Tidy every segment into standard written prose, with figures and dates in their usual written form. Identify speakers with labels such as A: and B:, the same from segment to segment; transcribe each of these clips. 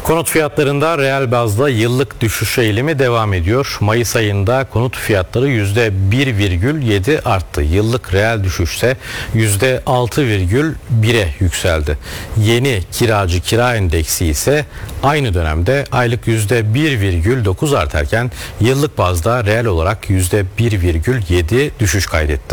A: Konut fiyatlarında reel bazda yıllık düşüş eğilimi devam ediyor. Mayıs ayında konut fiyatları %1,7 arttı. Yıllık reel düşüşse %6,1'e yükseldi. Yeni kiracı kira endeksi ise aynı dönemde aylık %1,9 artarken yıllık bazda reel olarak %1,7 düşüş kaydetti.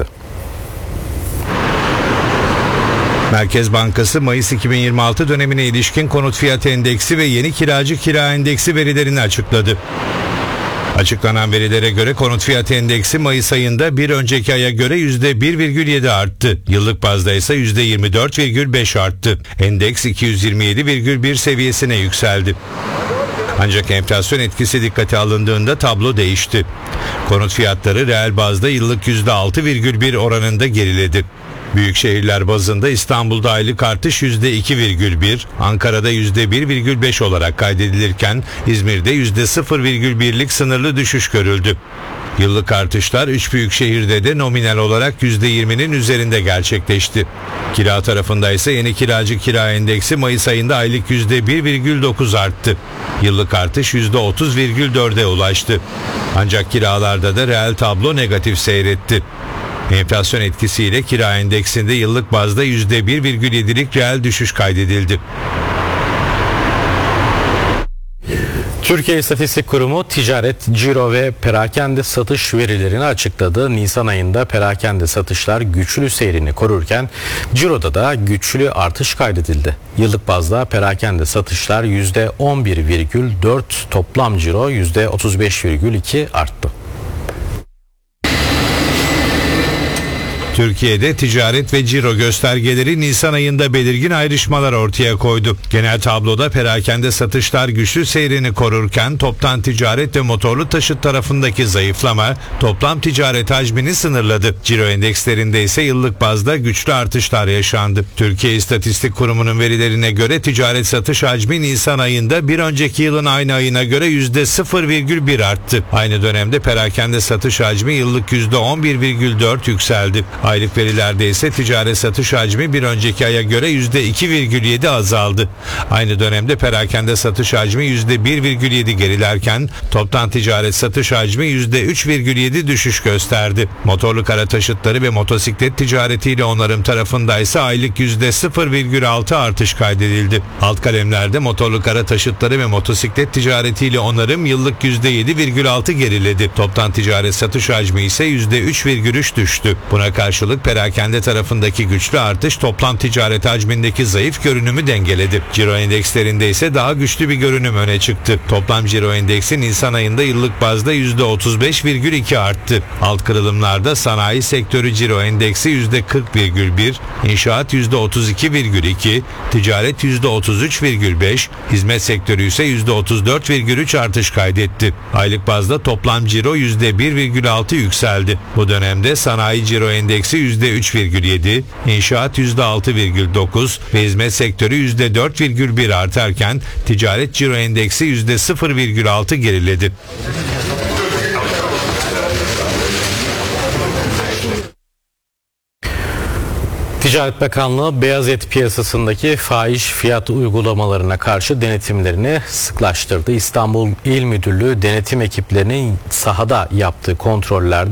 B: Merkez Bankası Mayıs 2026 dönemine ilişkin konut fiyat endeksi ve yeni kiracı kira endeksi verilerini açıkladı. Açıklanan verilere göre konut fiyat endeksi Mayıs ayında bir önceki aya göre %1,7 arttı. Yıllık bazda ise %24,5 arttı. Endeks 227,1 seviyesine yükseldi. Ancak enflasyon etkisi dikkate alındığında tablo değişti. Konut fiyatları reel bazda yıllık %6,1 oranında geriledi. Büyük şehirler bazında İstanbul'da aylık artış %2,1, Ankara'da %1,5 olarak kaydedilirken İzmir'de %0,1'lik sınırlı düşüş görüldü. Yıllık artışlar 3 büyük şehirde de nominal olarak %20'nin üzerinde gerçekleşti. Kira tarafında ise yeni kiracı kira endeksi Mayıs ayında aylık %1,9 arttı. Yıllık artış %30,4'e ulaştı. Ancak kiralarda da reel tablo negatif seyretti. Enflasyon etkisiyle kira endeksinde yıllık bazda %1,7'lik reel düşüş kaydedildi.
A: Türkiye İstatistik Kurumu ticaret, ciro ve perakende satış verilerini açıkladı. Nisan ayında perakende satışlar güçlü seyrini korurken ciroda da güçlü artış kaydedildi. Yıllık bazda perakende satışlar %11,4, toplam ciro %35,2 arttı.
B: Türkiye'de ticaret ve ciro göstergeleri Nisan ayında belirgin ayrışmalar ortaya koydu. Genel tabloda perakende satışlar güçlü seyrini korurken toptan ticaret ve motorlu taşıt tarafındaki zayıflama toplam ticaret hacmini sınırladı. Ciro endekslerinde ise yıllık bazda güçlü artışlar yaşandı. Türkiye İstatistik Kurumu'nun verilerine göre ticaret satış hacmi Nisan ayında bir önceki yılın aynı ayına göre %0,1 arttı. Aynı dönemde perakende satış hacmi yıllık %11,4 yükseldi. Aylık verilerde ise ticaret satış hacmi bir önceki aya göre %2,7 azaldı. Aynı dönemde perakende satış hacmi %1,7 gerilerken toptan ticaret satış hacmi %3,7 düşüş gösterdi. Motorlu kara taşıtları ve motosiklet ticaretiyle onarım tarafında ise aylık %0,6 artış kaydedildi. Alt kalemlerde motorlu kara taşıtları ve motosiklet ticaretiyle onarım yıllık %7,6 geriledi. Toptan ticaret satış hacmi ise %3,3 düştü. Buna karşılık perakende tarafındaki güçlü artış toplam ticaret hacmindeki zayıf görünümü dengeledi. Ciro endekslerinde ise daha güçlü bir görünüm öne çıktı. Toplam ciro endeksi Nisan ayında yıllık bazda %35,2 arttı. Alt kırılımlarda sanayi sektörü ciro endeksi %40,1, inşaat %32,2, ticaret %33,5, hizmet sektörü ise %34,3 artış kaydetti. Aylık bazda toplam ciro %1,6 yükseldi. Bu dönemde sanayi ciro endeksi %3,7, inşaat %6,9 ve hizmet sektörü %4,1 artarken ticaret ciro endeksi %0,6 geriledi.
A: Ticaret Bakanlığı beyaz et piyasasındaki fahiş fiyat uygulamalarına karşı denetimlerini sıklaştırdı. İstanbul İl Müdürlüğü denetim ekiplerinin sahada yaptığı kontrollerde